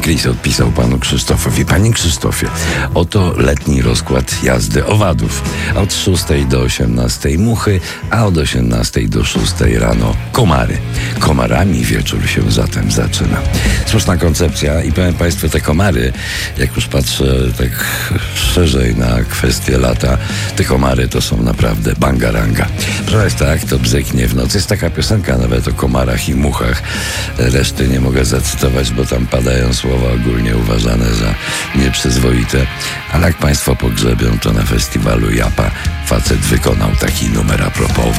Chris odpisał panu Krzysztofowi: panie Krzysztofie, oto letni rozkład jazdy owadów. Od 6 do 18 muchy, a od 18 do 6 rano komary. Komarami wieczór się zatem zaczyna. Słuszna koncepcja i powiem państwu, te komary, jak już patrzę tak szerzej na kwestię lata, te komary to są naprawdę bangaranga. Proszę państwa, jak to bzyknie w nocy. Jest taka piosenka nawet o komarach i muchach. Reszty nie mogę zacytować, bo tam padają słowa ogólnie uważane za nieprzyzwoite. Ale jak państwo pogrzebią, to na festiwalu Japa facet wykonał taki numer a propos